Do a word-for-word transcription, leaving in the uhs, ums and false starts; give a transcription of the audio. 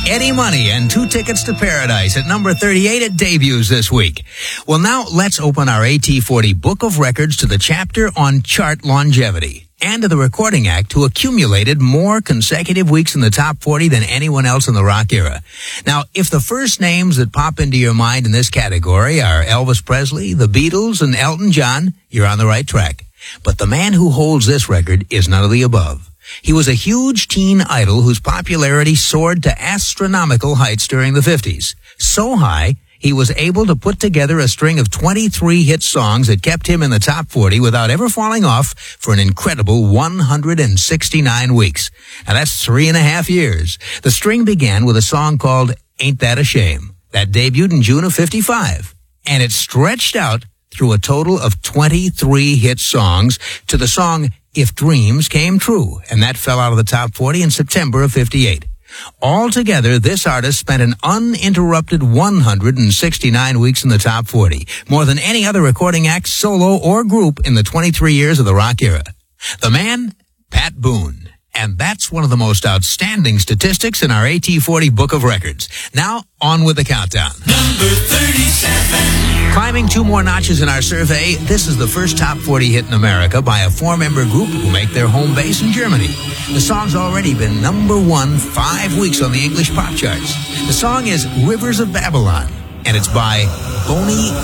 Eddie Money and Two Tickets to Paradise at number thirty-eight. It debuts this week. Well, now let's open our A T forty Book of Records to the chapter on chart longevity and to the recording act who accumulated more consecutive weeks in the top forty than anyone else in the rock era. Now, if the first names that pop into your mind in this category are Elvis Presley, the Beatles, and Elton John, you're on the right track. But the man who holds this record is none of the above. He was a huge teen idol whose popularity soared to astronomical heights during the fifties. So high, he was able to put together a string of twenty-three hit songs that kept him in the top forty without ever falling off for an incredible one hundred sixty-nine weeks. Now that's three and a half years. The string began with a song called Ain't That a Shame that debuted in June of fifty-five, and it stretched out through a total of twenty-three hit songs to the song If Dreams Came True, and that fell out of the top forty in September of fifty-eight. Altogether, this artist spent an uninterrupted one hundred sixty-nine weeks in the top forty, more than any other recording act, solo, or group in the twenty-three years of the rock era. The man, Pat Boone. And that's one of the most outstanding statistics in our A T forty Book of Records. Now, on with the countdown. Number thirty-seven. Climbing two more notches in our survey, this is the first top forty hit in America by a four-member group who make their home base in Germany. The song's already been number one five weeks on the English pop charts. The song is Rivers of Babylon, and it's by Boney